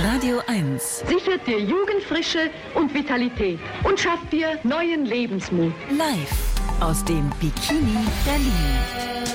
Radio 1. Sichert dir Jugendfrische und Vitalität und schafft dir neuen Lebensmut. Live aus dem Bikini Berlin.